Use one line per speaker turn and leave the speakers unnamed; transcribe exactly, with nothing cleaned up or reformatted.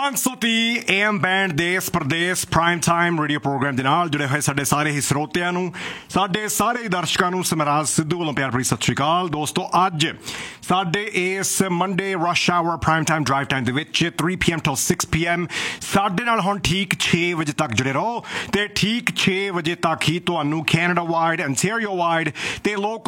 ਪੰਜ ਸੌ ਤੀਹ ਏ ਐਮ ਬੈਂਡ ਦੇਸ਼ Pradesh prime time radio programme ਦੇ ਨਾਲ ਜੁੜੇ ਹੋਏ ਸਾਡੇ ਸਾਰੇ ਹੀ ਸਰੋਤਿਆਂ ਨੂੰ, ਸਾਡੇ ਸਾਰੇ ਹੀ ਦਰਸ਼ਕਾਂ ਨੂੰ ਸਮਰਾਜ ਸਿੱਧੂ ਵੱਲੋਂ ਪਿਆਰ ਭਰੀ ਸਤਿ ਸ਼੍ਰੀ ਅਕਾਲ। ਦੋਸਤੋ, ਅੱਜ ਸਾਡੇ ਇਸ Monday rush hour prime time drive time ਦੇ ਵਿੱਚ three P M two six P M ਸਾਡੇ ਨਾਲ ਹੁਣ ਠੀਕ ਛੇ ਵਜੇ ਤੱਕ ਜੁੜੇ ਰਹੋ ਤੇ ਠੀਕ ਛੇ ਵਜੇ ਤੱਕ ਹੀ ਤੁਹਾਨੂੰ ਕੈਨੇਡਾ ਵਾਈਡ, ਅੰਟੈਰੀਓ ਵਾਈਡ ਤੇ ਲੋਕ